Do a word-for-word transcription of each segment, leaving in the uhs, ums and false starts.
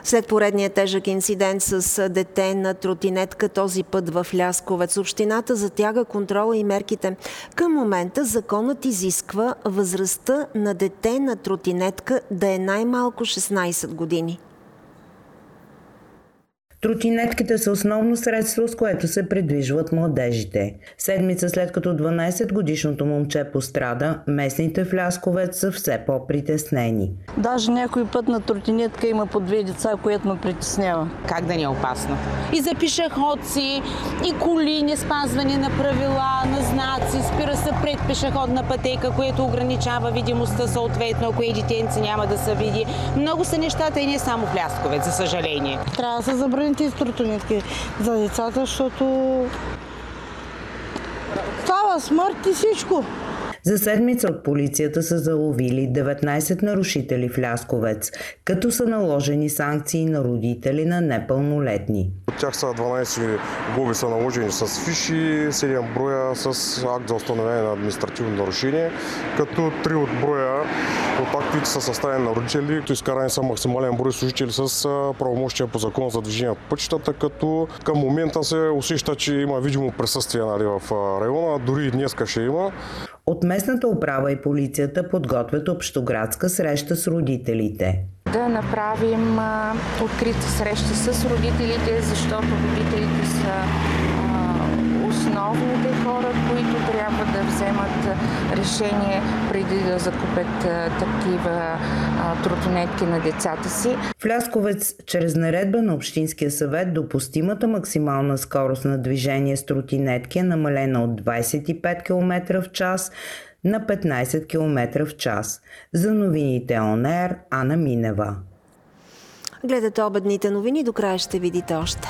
След поредния тежък инцидент с дете на тротинетка, този път в Лясковец, общината затяга контрола и мерките. Към момента законът изисква възрастта на дете на тротинетка да е най-малко шестнайсет години. Тротинетките са основно средство, с което се придвижват младежите. Седмица след като дванайсетгодишното момче пострада, местните в Лясковец са все по-притеснени. Даже някой път на тротинетка има по две деца, което ме притеснява. Как да не е опасно? И за пешеходци, и коли, не спазване на правила, на знаци, спира се пред пешеходна пътека, което ограничава видимостта съответно, ако и детенци няма да се види. Много са нещата и не само в Лясковец, за съжаление. Трябва да се забрани тези тротинетки за децата, защото става смърт и всичко. За седмица от полицията са заловили деветнайсет нарушители в Лясковец, като са наложени санкции на родители на непълнолетни. От тях са дванайсет глоби са наложени с фиши, седем броя с акт за установяване на административно нарушение, като три от броя от актовете са съставени на родители, като изкарани са максимален брой служители с правомощия по закон за движение по пътищата, като към момента се усеща, че има видимо присъствие, нали, в района, дори и днеска ще има. От местната управа и полицията подготвят общоградска среща с родителите. Да направим а, открита среща с родителите, защото родителите са а, основните хора, които трябва да вземат решение преди да закупят а, такива а, тротинетки на децата си. В Лясковец, чрез наредба на Общинския съвет, допустимата максимална скорост на движение с тротинетки е намалена от двайсет и пет километра в час на петнайсет километра в час. За новините Он Ер, Ана Минева. Гледате обедните новини, до края ще видите още.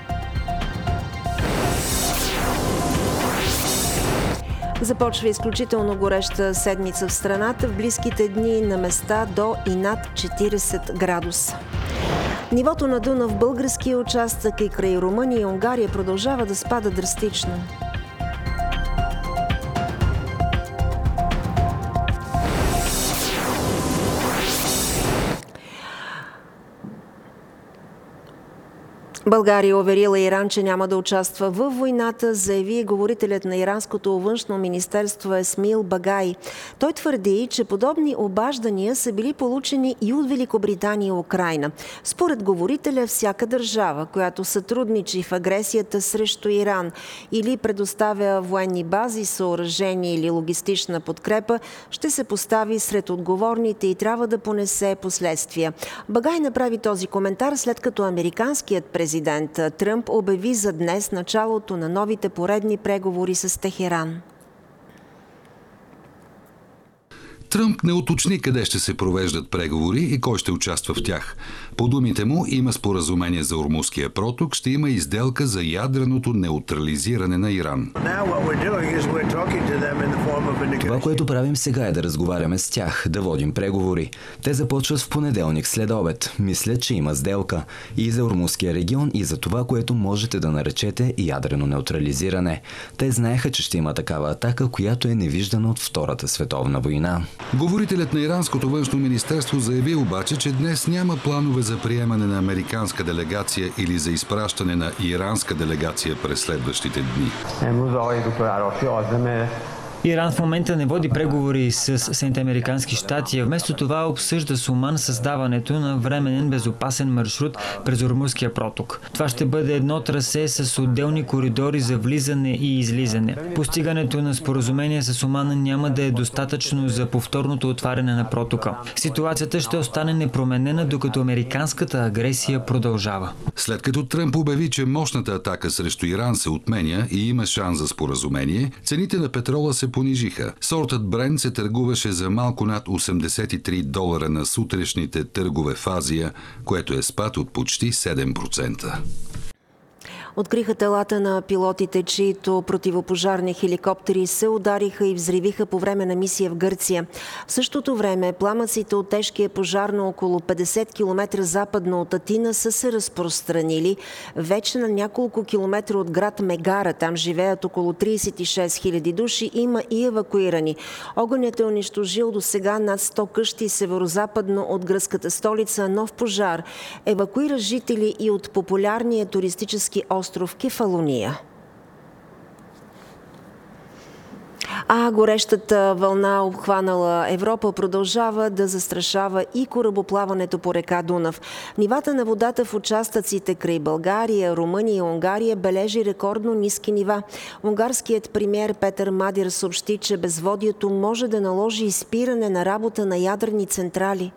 Започва изключително гореща седмица в страната. В близките дни на места до и над четирийсет градуса. Нивото на Дунав в българския участък и край Румъния и Унгария продължава да спада драстично. България уверила Иран, че няма да участва във войната, заяви говорителят на иранското външно министерство Есмаил Багай. Той твърди, че подобни обаждания са били получени и от Великобритания и Украйна. Според говорителя, всяка държава, която сътрудничи в агресията срещу Иран или предоставя военни бази, съоръжения или логистична подкрепа, ще се постави сред отговорните и трябва да понесе последствия. Багай направи този коментар, след като американският президент Президент Тръмп обяви за днес началото на новите поредни преговори с Техеран. Тръмп не уточни къде ще се провеждат преговори и кой ще участва в тях. По думите му, има споразумение за Ормузския проток, ще има и сделка за ядреното неутрализиране на Иран. Това, което правим сега, е да разговаряме с тях, да водим преговори. Те започват в понеделник след обед. Мисля, че има сделка и за Ормузския регион, и за това, което можете да наречете ядрено неутрализиране. Те знаеха, че ще има такава атака, която е невиждана от Втората световна война. Говорителят на иранското външно министерство заяви обаче, че днес няма планове за приемане на американска делегация или за изпращане на иранска делегация през следващите дни. Иран в момента не води преговори с Съединените американски щати, а вместо това обсъжда с Оман създаването на временен безопасен маршрут през Ормузския проток. Това ще бъде едно трасе с отделни коридори за влизане и излизане. Постигането на споразумение с Оман няма да е достатъчно за повторното отваряне на протока. Ситуацията ще остане непроменена, докато американската агресия продължава. След като Тръмп обяви, че мощната атака срещу Иран се отменя и има шанс за споразумение, цените на петрола се понижиха. Сортът Брент се търгуваше за малко над осемдесет и три долара на сутрешните търгове в Азия, което е спад от почти седем процента. Откриха телата на пилотите, чието противопожарни хеликоптери се удариха и взривиха по време на мисия в Гърция. В същото време пламъците от тежкия пожар на около петдесет километра западно от Атина са се разпространили вече на няколко километра от град Мегара. Там живеят около тридесет и шест хиляди души. Има и евакуирани. Огънят е унищожил до сега над сто къщи северозападно от гръцката столица. Нов пожар евакуира жители и от популярния туристически остров Кефалония. А горещата вълна, обхванала Европа, продължава да застрашава и корабоплаването по река Дунав. Нивата на водата в участъците край България, Румъния и Унгария бележи рекордно ниски нива. Унгарският премиер Петър Мадир съобщи, че безводието може да наложи изпиране на работа на ядрени централи.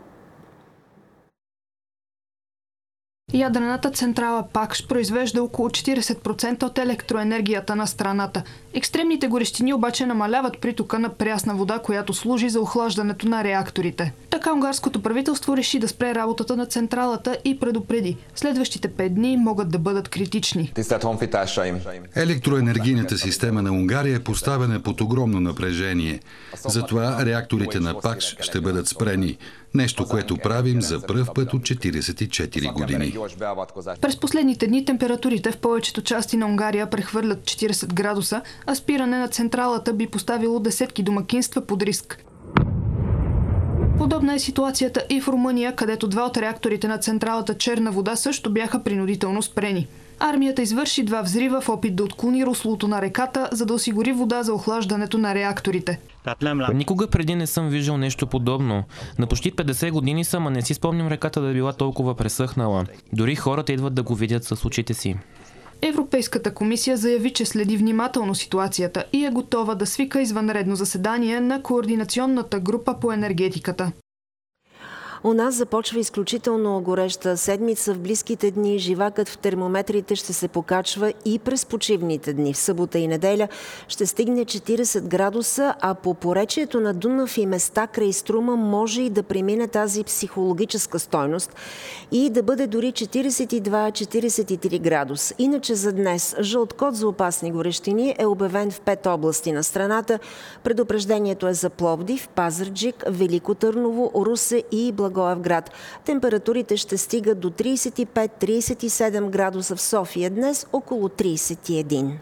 Ядрената централа Пакш произвежда около четиридесет процента от електроенергията на страната. Екстремните горещини обаче намаляват притока на прясна вода, която служи за охлаждането на реакторите. Така унгарското правителство реши да спре работата на централата и предупреди: следващите пет дни могат да бъдат критични. Електроенергийната система на Унгария е поставена под огромно напрежение. Затова реакторите на Пакш ще бъдат спрени. Нещо, което правим за пръв път от четиридесет и четири години. През последните дни температурите в повечето части на Унгария прехвърлят четиридесет градуса, а спиране на централата би поставило десетки домакинства под риск. Подобна е ситуацията и в Румъния, където два от реакторите на централата Черна вода също бяха принудително спрени. Армията извърши два взрива в опит да отклони руслото на реката, за да осигури вода за охлаждането на реакторите. Никога преди не съм виждал нещо подобно. На почти петдесет години съм, а не си спомням реката да е била толкова пресъхнала. Дори хората идват да го видят с очите си. Европейската комисия заяви, че следи внимателно ситуацията и е готова да свика извънредно заседание на координационната група по енергетиката. У нас започва изключително гореща седмица. В близките дни живакът в термометрите ще се покачва и през почивните дни. В събота и неделя ще стигне четиридесет градуса, а по поречието на Дунав и места край Струма може и да премине тази психологическа стойност и да бъде дори четиридесет и два - четиридесет и три градуса. Иначе за днес жълт код за опасни горещини е обявен в пет области на страната. Предупреждението е за Пловдив, Пазарджик, Велико Търново, Русе и Благоевград. Температурите ще стигат до тридесет и пет - тридесет и седем градуса в София, днес около тридесет и един.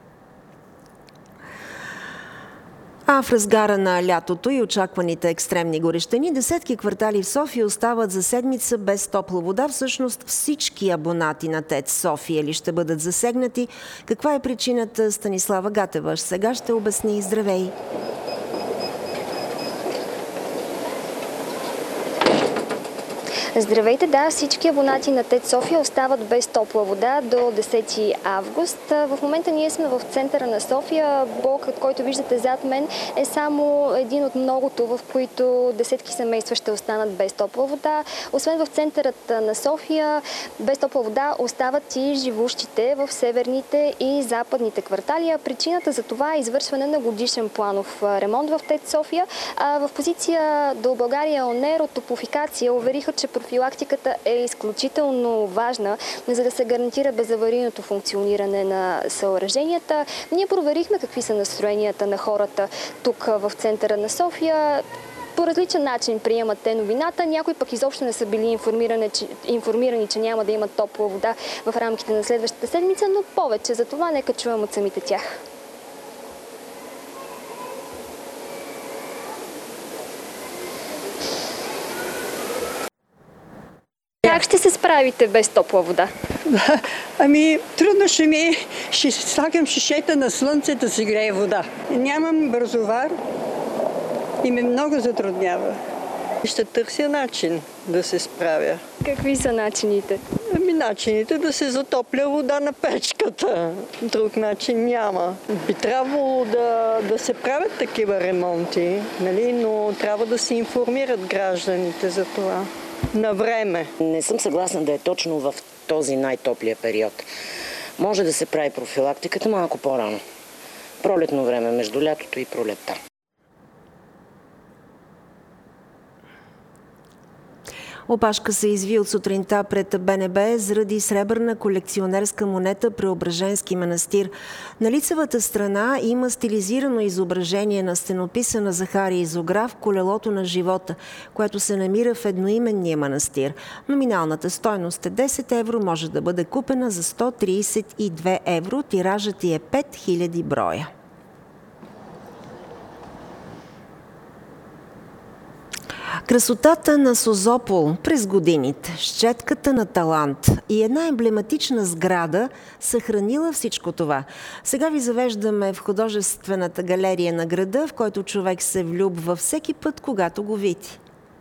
А в разгара на лятото и очакваните екстремни горещини, десетки квартали в София остават за седмица без топла вода. Всъщност всички абонати на ТЕЦ София ли ще бъдат засегнати? Каква е причината? Станислава Гатева сега ще обясни. Здравей! Здравейте, да, всички абонати на ТЕЦ София остават без топла вода до десети август. В момента ние сме в центъра на София. Блокът, който виждате зад мен, е само един от многото, в които десетки семейства ще останат без топла вода. Освен в центърът на София, без топла вода остават и живущите в северните и западните квартали. Причината за това е извършване на годишен планов ремонт в ТЕЦ София. В позиция до България ОНЕР от Топлофикация увериха, че профилактиката е изключително важна, за да се гарантира безаварийното функциониране на съоръженията. Ние проверихме какви са настроенията на хората тук в центъра на София. По различен начин приемат те новината. Някои пък изобщо не са били информирани, че, информирани, че няма да имат топла вода в рамките на следващата седмица, но повече за това нека чуем от самите тях. Как ще се справите без топла вода? Ами, трудно ще ми. Ще слагам шишета на слънце да си грее вода. Нямам бързовар и ме много затруднява. Ще търся начин да се справя. Какви са начините? Ами, начините да се затопля вода на печката. Друг начин няма. Би трябвало да, да се правят такива ремонти, нали? Но трябва да се информират гражданите за това. На време. Не съм съгласна да е точно в този най-топлия период. Може да се прави профилактиката малко по-рано. Пролетно време, между лятото и пролетта. Опашка се изви от сутринта пред БНБ заради сребърна колекционерска монета Преображенски манастир. На лицевата страна има стилизирано изображение на стенописа на Захарий Зограф «Колелото на живота», което се намира в едноименния манастир. Номиналната стойност е десет евро, може да бъде купена за сто тридесет и две евро. Тиражът ѝ е пет хиляди броя. Красотата на Созопол през годините, щетката на талант и една емблематична сграда съхранила всичко това. Сега ви завеждаме в художествената галерия на града, в който човек се влюбва всеки път, когато го види.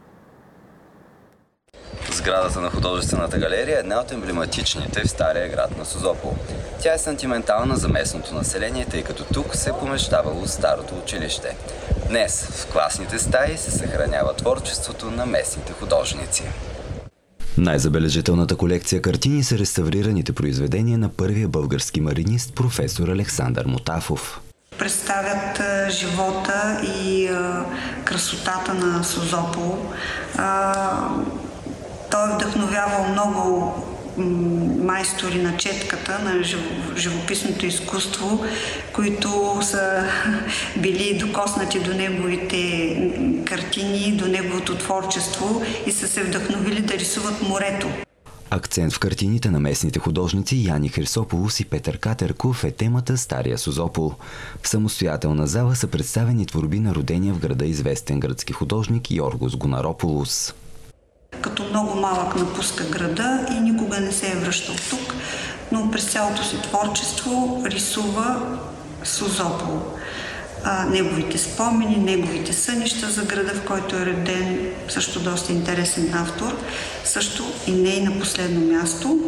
Сградата на художествената галерия е една от емблематичните в стария град на Созопол. Тя е сантиментална за местното население, тъй като тук се помещавало старото училище. Днес в класните стаи се съхранява творчеството на местните художници. Най-забележителната колекция картини са реставрираните произведения на първия български маринист професор Александър Мотафов. Представят а, живота и а, красотата на Созопол. А, той е вдъхновявал много майстори на четката, на живописното изкуство, които са били докоснати до неговите картини, до неговото творчество и са се вдъхновили да рисуват морето. Акцент в картините на местните художници Яни Хрисополус и Петър Катерков е темата Стария Созопол. В самостоятелна зала са представени творби на родения в града известен гръцки художник Йоргос Гонарополус. Като много малък напуска града и никога не се е връщал тук, но през цялото си творчество рисува Созопол. А, неговите спомени, неговите сънища за града, в който е роден, също доста интересен автор. Също и не и на последно място.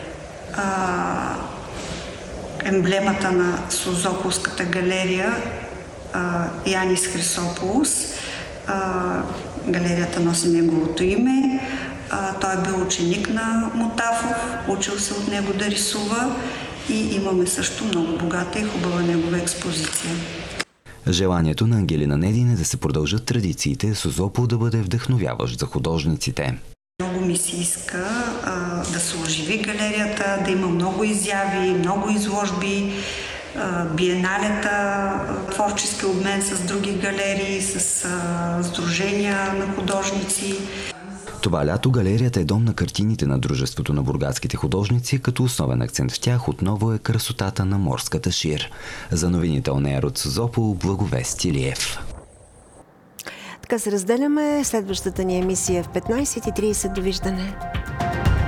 А, емблемата на Созополската галерия а, Янис Хрисополус. А, галерията носи неговото име. А, той е бил ученик на Мотафов, учил се от него да рисува и имаме също много богата и хубава негова експозиция. Желанието на Ангелина Недин е да се продължат традициите, Созопол да бъде вдъхновяващ за художниците. Много ми се иска а, да се оживи галерията, да има много изяви, много изложби, а, биеналета, творчески обмен с други галерии, с а, сдружения на художници. Това лято галерията е дом на картините на Дружеството на бургаските художници, като основен акцент в тях отново е красотата на морската шир. За новините о нея от Созопол, Благовест Илиев. Така се разделяме. Следващата ни емисия в петнайсет и трийсет. Довиждане.